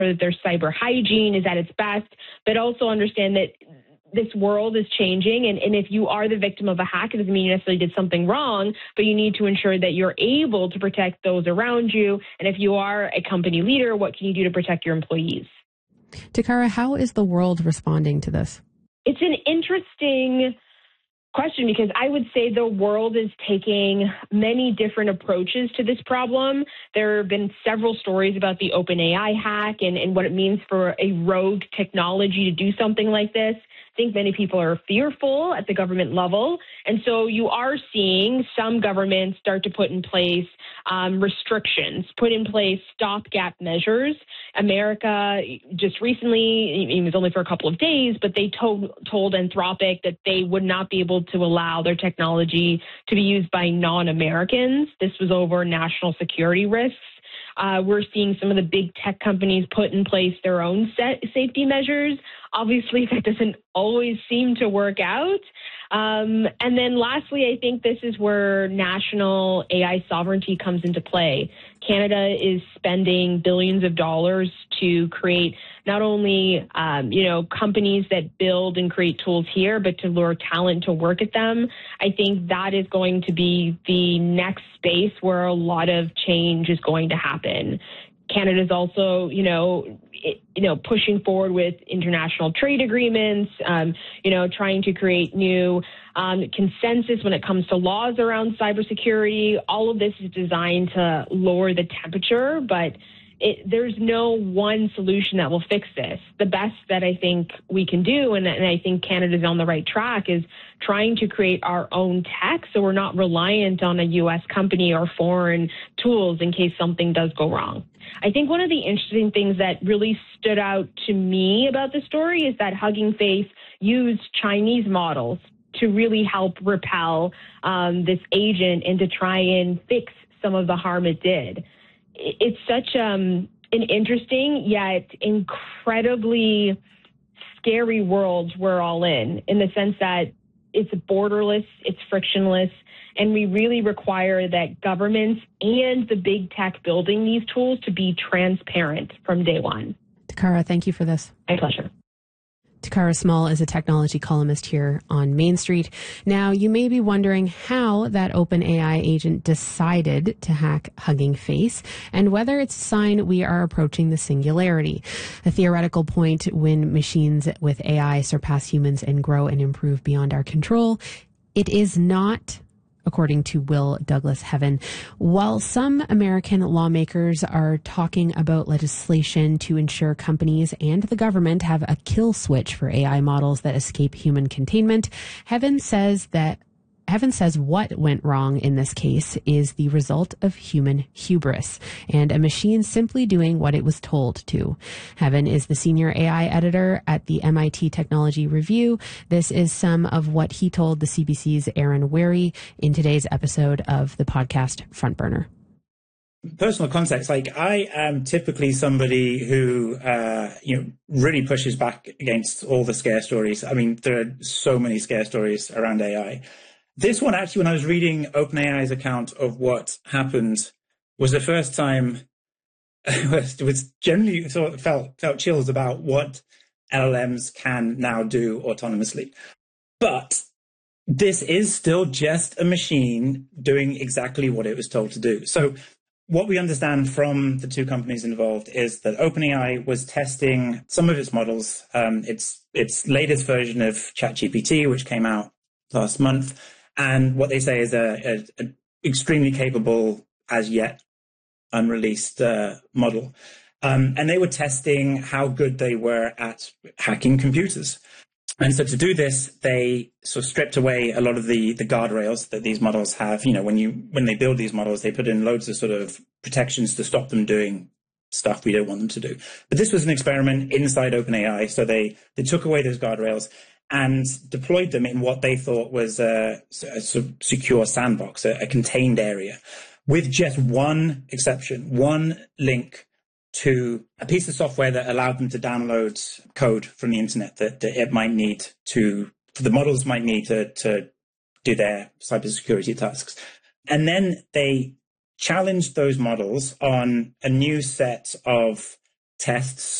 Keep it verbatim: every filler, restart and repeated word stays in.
that their cyber hygiene is at its best, but also understand that this world is changing. And, and if you are the victim of a hack, it doesn't mean you necessarily did something wrong, but you need to ensure that you're able to protect those around you. And if you are a company leader, what can you do to protect your employees? Takara, how is the world responding to this? It's an interesting question because I would say the world is taking many different approaches to this problem. There have been several stories about the OpenAI hack and, and what it means for a rogue technology to do something like this. I think many people are fearful at the government level. And so you are seeing some governments start to put in place um, restrictions, put in place stopgap measures. America just recently, it was only for a couple of days, but they told, told Anthropic that they would not be able to allow their technology to be used by non-Americans. This was over national security risks. Uh, we're seeing some of the big tech companies put in place their own set safety measures. Obviously, that doesn't always seem to work out. Um, and then lastly, I think this is where national A I sovereignty comes into play. Canada is spending billions of dollars to create not only, um, you know, companies that build and create tools here, but to lure talent to work at them. I think that is going to be the next space where a lot of change is going to happen. Canada's also, you know, it, you know, pushing forward with international trade agreements, um, you know, trying to create new um, consensus when it comes to laws around cybersecurity. All of this is designed to lower the temperature, but it, there's no one solution that will fix this. The best that I think we can do, and, and I think Canada's on the right track, is trying to create our own tech so we're not reliant on a U S company or foreign tools in case something does go wrong. I think one of the interesting things that really stood out to me about the story is that Hugging Face used Chinese models to really help repel um, this agent and to try and fix some of the harm it did. It's such um, an interesting yet incredibly scary world we're all in, in the sense that it's borderless, it's frictionless, and we really require that governments and the big tech building these tools to be transparent from day one. Takara, thank you for this. My pleasure. Takara Small is a technology columnist here on Main Street. Now, you may be wondering how that OpenAI agent decided to hack Hugging Face and whether it's a sign we are approaching the singularity, a theoretical point when machines with A I surpass humans and grow and improve beyond our control. It is not, according to Will Douglas Heaven. While some American lawmakers are talking about legislation to ensure companies and the government have a kill switch for A I models that escape human containment, Heaven says that Heaven says what went wrong in this case is the result of human hubris and a machine simply doing what it was told to. Heaven is the senior A I editor at the M I T Technology Review. This is some of what he told the C B C's Aaron Wary in today's episode of the podcast Front Burner. Personal context, like I am typically somebody who, uh, you know, really pushes back against all the scare stories. I mean, there are so many scare stories around A I. This one, actually, when I was reading OpenAI's account of what happened, was the first time it was generally sort of felt, felt chills about what L L Ms can now do autonomously. But this is still just a machine doing exactly what it was told to do. So what we understand from the two companies involved is that OpenAI was testing some of its models, um, its its latest version of ChatGPT, which came out last month. And what they say is a, a, a extremely capable, as yet unreleased uh, model. Um, and they were testing how good they were at hacking computers. And so to do this, they sort of stripped away a lot of the, the guardrails that these models have. You know, when you when they build these models, they put in loads of sort of protections to stop them doing stuff we don't want them to do. But this was an experiment inside OpenAI. So they, they took away those guardrails and deployed them in what they thought was a, a secure sandbox, a, a contained area, with just one exception, one link to a piece of software that allowed them to download code from the internet that, that it might need to, the models might need to, to do their cybersecurity tasks. And then they challenged those models on a new set of tests